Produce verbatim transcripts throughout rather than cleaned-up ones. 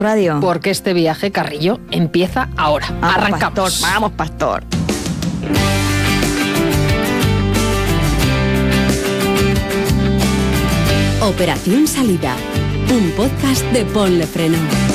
Radio. Porque este viaje, Carrillo, empieza ahora. Vamos, Arrancamos. Pastor, vamos, Pastor. Operación Salida, un podcast de Ponle Freno.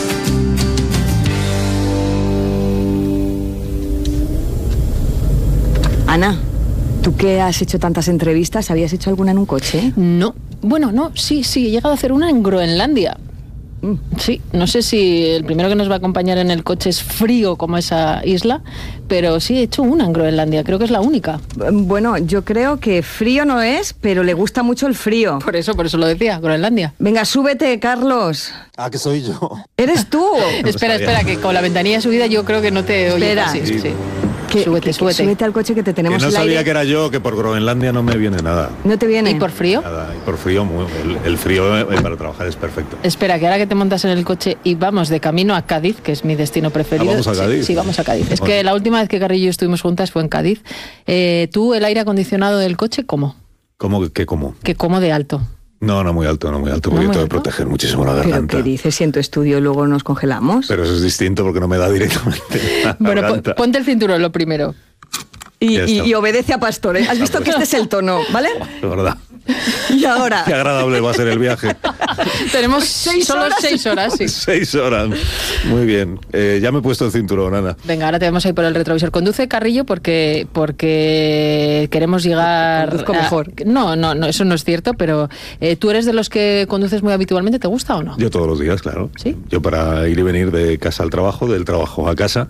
Ana, ¿tú que has hecho tantas entrevistas, habías hecho alguna en un coche? No, bueno, no, sí, sí, he llegado a hacer una en Groenlandia. Sí, no sé si el primero que nos va a acompañar en el coche es frío como esa isla, pero sí he hecho una en Groenlandia, creo que es la única. Bueno, yo creo que frío no es, pero le gusta mucho el frío. Por eso, por eso lo decía, Groenlandia. Venga, súbete, Carlos. Ah, que soy yo. ¿Eres tú? Espera, espera, que con la ventanilla subida yo creo que no te oye. Espera. Sí, sí, sí. Que, súbete, que, súbete. Que súbete al coche que te tenemos que no el sabía aire. que era yo, que por Groenlandia no me viene nada. ¿No te viene? ¿Y por frío? Nada, y por frío, muy, el, el frío eh, para trabajar es perfecto. Espera, que ahora que te montas en el coche y vamos de camino a Cádiz, que es mi destino preferido. Ah, ¿vamos a Cádiz? Sí, sí, vamos a Cádiz. Es Bueno. que la última vez que Carrillo y yo estuvimos juntas fue en Cádiz. Eh, ¿Tú el aire acondicionado del coche cómo? ¿Cómo que cómo? Que como de alto. No, no muy alto, no muy alto, ¿No porque muy yo tengo alto? que proteger muchísimo la ¿Pero garganta. qué dices? Si en tu estudio luego nos congelamos. Pero eso es distinto porque no me da directamente la Bueno, po- garganta. ponte el cinturón lo primero. Y, Ya y, está. y obedece a Pastor, ¿eh? Has visto que este es el tono, ¿vale? De verdad. Y ahora... Qué agradable va a ser el viaje. Tenemos Seis solo horas. seis horas, sí. Seis horas. Muy bien. Eh, ya me he puesto el cinturón, Ana. Venga, ahora te vamos a ir por el retrovisor. Conduce, Carrillo, porque porque queremos llegar... Conduzco a- mejor. No, no, no, eso no es cierto, pero eh, ¿tú eres de los que conduces muy habitualmente? ¿Te gusta o no? Yo todos los días, claro. ¿Sí? Yo para ir y venir de casa al trabajo, del trabajo a casa.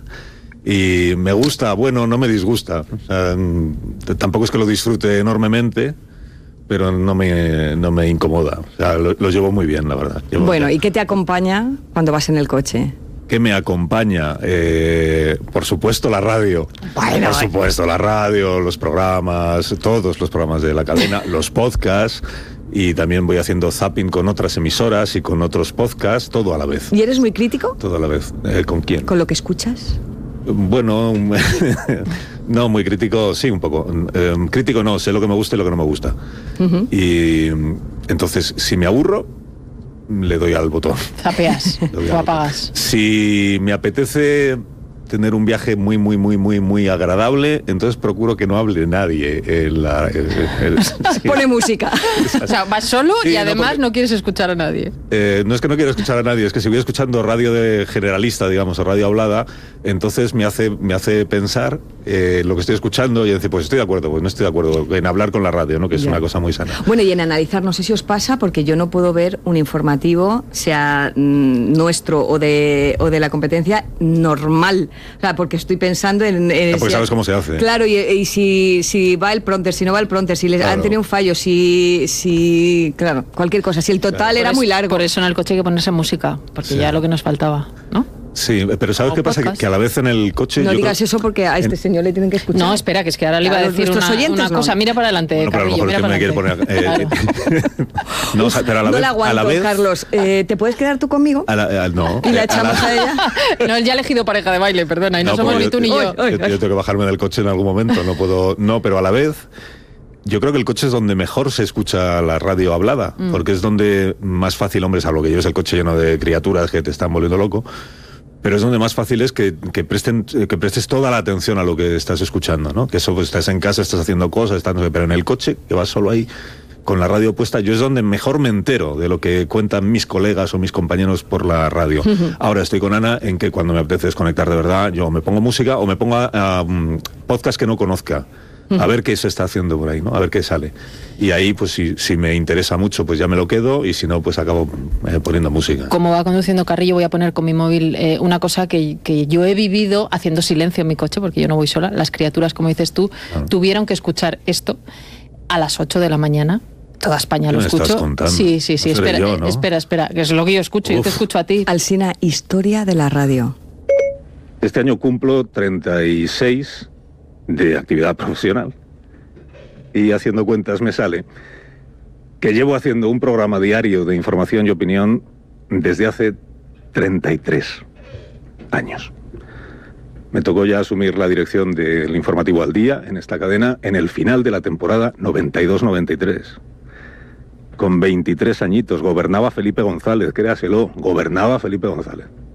Y me gusta, bueno, no me disgusta. O sea, mm, tampoco es que lo disfrute enormemente, pero no me, no me incomoda. O sea, lo, lo llevo muy bien, la verdad. Llevo Bueno, bien. ¿y qué te acompaña cuando vas en el coche? ¿Qué me acompaña? Eh, por supuesto, la radio. Bueno, por supuesto, la radio, los programas, todos los programas de la cadena, los podcasts. Y también voy haciendo zapping con otras emisoras y con otros podcasts, todo a la vez. ¿Y eres muy crítico Todo a la vez. Eh, ¿Con quién? con lo que escuchas? Bueno, no, muy crítico, sí, un poco. Eh, crítico no, sé lo que me gusta y lo que no me gusta. Uh-huh. Y entonces, si me aburro, le doy al botón. Zapeas Le doy o al apagas. botón. Si me apetece tener un viaje muy, muy, muy, muy, muy agradable, entonces procuro que no hable nadie. En la, el- el- sí. Pone música. O sea, vas solo Sí, y no, además porque- no quieres escuchar a nadie. Eh, no es que no quiera escuchar a nadie, es que si voy escuchando radio de generalista, digamos, o radio hablada, entonces me hace, me hace pensar eh, lo que estoy escuchando y decir, pues estoy de acuerdo, pues no estoy de acuerdo en hablar con la radio, ¿no? Que es Ya. una cosa muy sana. Bueno, y en analizar, no sé si os pasa, porque yo no puedo ver un informativo, sea mm, nuestro o de, o de la competencia, normal. O sea, porque estoy pensando en... en Ah, porque si- sabes cómo se hace. Claro, y, y si, si va el pronter, si no va el pronter, si les Claro. han tenido un fallo, si... si claro, cualquier cosa. Si el total Claro. era Por muy eso- largo. Por eso en el coche hay que ponerse música, porque Sí. ya lo que nos faltaba, ¿no? Sí, pero ¿sabes O qué pasa? Que, podcast. que a la vez en el coche... No yo digas creo- eso porque a este en- señor le tienen que escuchar. No, espera, que es que ahora le iba a Claro, decir nuestros una, oyentes una no. cosa. Mira para adelante, Bueno, pero a lo Carrillo, mejor mira es que me para quiere poner... adelante. eh, no, o sea, pero a la no vez... la a aguanto, la vez Carlos. Eh, ¿Te puedes quedar tú conmigo? a la- a- no. Y la eh, a echamos a ella. No, él ya ha elegido pareja de baile, perdona, y no, somos porque ni tú ni yo. Ay, ay. Yo, yo tengo que bajarme del coche en algún momento, no puedo... No, pero a la vez... Yo creo que el coche es donde mejor se escucha la radio hablada, Mm. porque es donde más fácil, hombre, salvo que lleves el coche lleno de criaturas que te están volviendo loco, pero es donde más fácil es que, que, presten, que prestes toda la atención a lo que estás escuchando, ¿no? Que eso, pues, estás en casa, estás haciendo cosas, estás, pero en el coche, que vas solo ahí con la radio puesta, yo es donde mejor me entero de lo que cuentan mis colegas o mis compañeros por la radio. Ahora estoy con Ana en que cuando me apetece desconectar de verdad, yo me pongo música o me pongo a, a, um, podcast que no conozca. A ver qué se está haciendo por ahí, ¿no? A ver qué sale. Y ahí, pues si, si me interesa mucho, pues ya me lo quedo, y si no, pues acabo eh, poniendo música. Como va conduciendo Carrillo, voy a poner con mi móvil eh, una cosa que, que yo he vivido haciendo silencio en mi coche, porque yo no voy sola. Las criaturas, como dices tú, Claro. tuvieron que escuchar esto a las ocho de la mañana. Toda España ¿Qué lo me estás escucho. contando? Sí, sí, sí. No seré espera, yo, ¿no? espera, espera, que es lo que yo escucho. Yo te Uf. escucho a ti. Alsina, historia de la radio. Este año cumplo treinta y seis de actividad profesional. Y haciendo cuentas me sale que llevo haciendo un programa diario de información y opinión desde hace treinta y tres años. Me tocó ya asumir la dirección del informativo Al Día en esta cadena en el final de la temporada noventa y dos noventa y tres. Con veintitrés añitos gobernaba Felipe González, créaselo, gobernaba Felipe González.